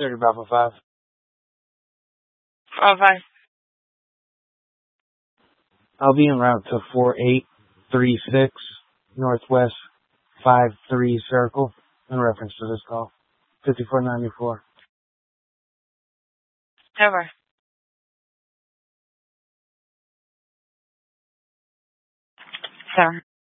30 Bravo 5. Oh, bye. I'll be en route to 4836 Northwest 53 Circle in reference to this call. 5494. Over. Sir.